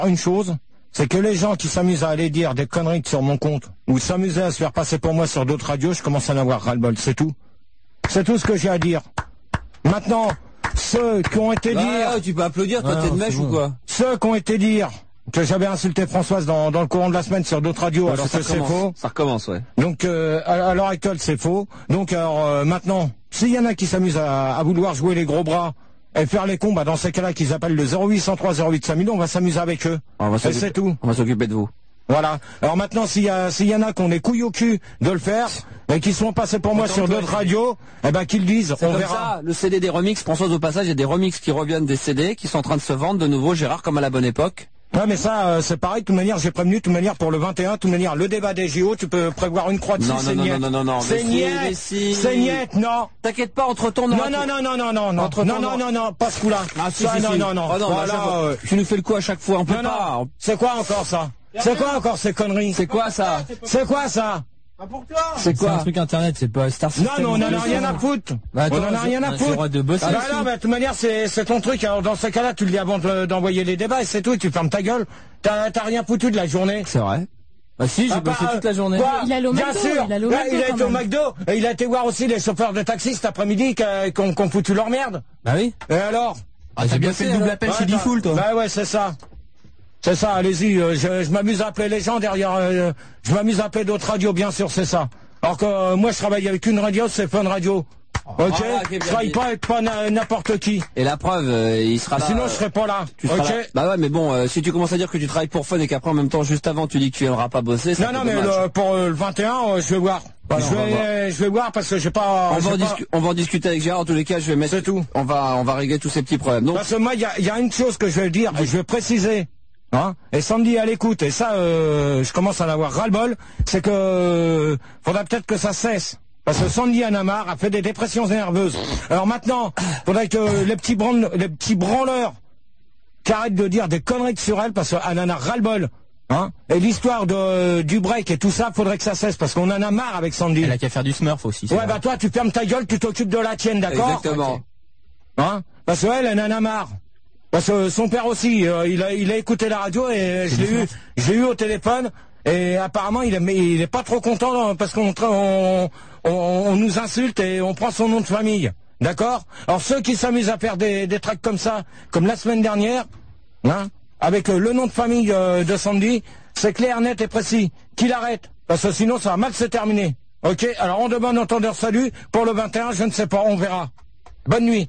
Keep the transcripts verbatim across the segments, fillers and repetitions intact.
une chose, c'est que les gens qui s'amusent à aller dire des conneries sur mon compte, ou s'amuser à se faire passer pour moi sur d'autres radios, je commence à en avoir ras-le-bol, c'est tout. C'est tout ce que j'ai à dire. Maintenant, ceux qui ont été bah, dire... Tu peux applaudir, toi, ah, t'es de mèche bon. ou quoi? Ceux qui ont été dire que j'avais insulté Françoise dans, dans le courant de la semaine sur d'autres radios, Ouais, alors ça que c'est faux. Ça recommence, ouais. Donc, euh, à, à l'heure actuelle, c'est faux. Donc, alors, euh, maintenant, s'il y en a qui s'amusent à, à vouloir jouer les gros bras et faire les cons, bah, dans ces cas-là, qu'ils appellent le zéro huit cent trois zéro huit cinq mille, on va s'amuser avec eux. On va et c'est tout. On va s'occuper de vous. Voilà. Alors maintenant, s'il y a, s'il y en a qui ont les couilles au cul de le faire, et qui sont passés pour moi Attends, sur toi, d'autres radios, eh ben, qu'ils le disent, C'est on comme verra. ça, le C D des remixes, Françoise, au passage, il y a des remixes qui reviennent des C D, qui sont en train de se vendre de nouveau, Gérard, comme à la bonne époque. Ouais, mais ça, euh, c'est pareil, de toute manière, j'ai prévenu, de toute manière, pour le vingt et un, de toute manière, le débat des J O, tu peux prévoir une croix dessus, Non, c'est non, non, niette. non, non, non, C'est mais si, niette, mais si. c'est niette, non. T'inquiète pas, entre ton Non, non, non, non, non, non, non, Entre non, ton- non, non, non, pas ce coup-là. Ah, si, Ça, si, non, si. non, non, Oh, non, mais à voilà, chaque fois, euh, tu nous fais le coup à chaque fois, on peut non, pas. non, c'est quoi encore ça? C'est quoi encore ces conneries? C'est quoi ça? C'est quoi ça? Ah, pour toi. C'est C'est un quoi? truc internet, c'est pas Star Non, System. mais on en a le rien sait. à foutre. Bah, attends, On en a rien à j'ai le foutre. droit de bosser Ah bah aussi. non, bah, de toute manière, c'est c'est ton truc. Alors dans ce cas-là, tu le dis avant de- d'envoyer les débats et c'est tout. Et tu fermes ta gueule. T'as t'as rien foutu de la journée. C'est vrai. Bah si, j'ai Ah, bossé bah, toute la journée. quoi Il a allé au Bien McDo, sûr. il a allé au Là, McDo, il a quand été au même. McDo et il a été voir aussi les chauffeurs de taxi cet après-midi qui a- qui ont qui ont foutu leur merde. Bah oui. Et alors? Ah, t'as bien fait le double appel Ouais, chez t'as- Diffoul, toi. Bah ouais, c'est ça. C'est ça, allez-y. euh, je je m'amuse à appeler les gens derrière. euh, je m'amuse à appeler d'autres radios, bien sûr, c'est ça. Alors que euh, moi, je travaille avec une radio, c'est Fun Radio. Ok, Voilà, qui est bien je travaille dit. pas avec pas na- n'importe qui. Et la preuve, euh, il sera là. Sinon, euh, je serais pas là. tu seras Ok. là. Bah ouais, mais bon, euh, si tu commences à dire que tu travailles pour Fun et qu'après en même temps, juste avant, tu dis que tu aimeras pas bosser, c'est Non, non, mais le- pour euh, le vingt et un, euh, je vais voir. Voilà, je on va vais, je vais voir parce que j'ai pas. On va, en j'ai pas- discu- on va en discuter avec Gérard. En tous les cas, je vais mettre. C'est tout. On va, on va régler tous ces petits problèmes. Donc, Parce que moi, il y a, il y a une chose que je vais dire, et je vais préciser. Hein, et Sandy à l'écoute, et ça, euh, je commence à en avoir ras-le-bol, c'est que euh, faudrait peut-être que ça cesse. Parce que Sandy Anamar a fait des dépressions nerveuses. Alors maintenant, faudrait que les petits, branle, les petits branleurs qui arrêtent de dire des conneries sur elle, parce qu'elle en a ras-le-bol. Hein, et l'histoire de du break et tout ça, faudrait que ça cesse, parce qu'on en a marre avec Sandy. Elle a qu'à faire du Smurf aussi. c'est Ouais, vrai. bah toi, tu fermes ta gueule, tu t'occupes de la tienne, d'accord? exactement. Hein? Parce qu'elle, elle en a marre. Parce que son père aussi, euh, il, a, il a écouté la radio et je l'ai eu, je l'ai eu au téléphone et apparemment il est, mais il est pas trop content hein, parce qu'on tra- on, on, on nous insulte et on prend son nom de famille. D'accord? Alors ceux qui s'amusent à faire des, des tracts comme ça, comme la semaine dernière, hein, avec euh, le nom de famille euh, de Sandy, c'est clair, net et précis. Qu'il arrête. Parce que sinon ça va mal se terminer. Ok? Alors on demande entendeur salut pour le vingt et un, je ne sais pas, on verra. Bonne nuit.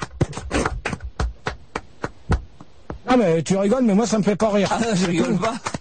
Ah mais tu rigoles, mais moi ça me fait pas rire. Ah, je rigole pas.